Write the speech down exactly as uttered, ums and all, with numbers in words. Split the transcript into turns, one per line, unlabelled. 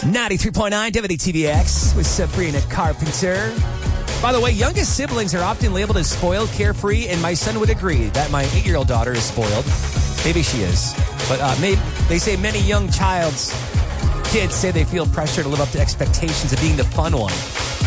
ninety-three point nine W T V X with Sabrina Carpenter. By the way, youngest siblings are often labeled as spoiled, carefree, and my son would agree that my eight-year-old daughter is spoiled. Maybe she is. But uh, maybe, they say many young child's kids say they feel pressure to live up to expectations of being the fun one.